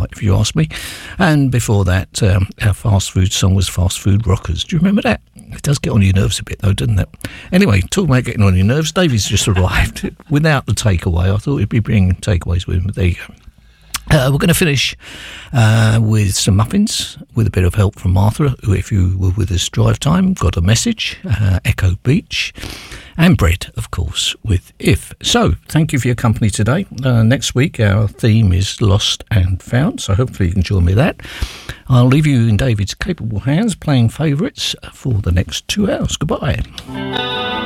highlight, if you ask me. And before that, our fast food song was Fast Food Rockers. Do you remember that? It does get on your nerves a bit, though, doesn't it? Anyway, talking about getting on your nerves, Davey's just arrived without the takeaway. I thought he'd be bringing takeaways with him, but there you go. We're going to finish with some muffins with a bit of help from Martha, who, if you were with us drive time, got a message, Echo Beach, and bread, of course, with If. So, thank you for your company today. Next week, our theme is Lost and Found, so hopefully you can join me that. I'll leave you in David's capable hands playing favourites for the next 2 hours. Goodbye.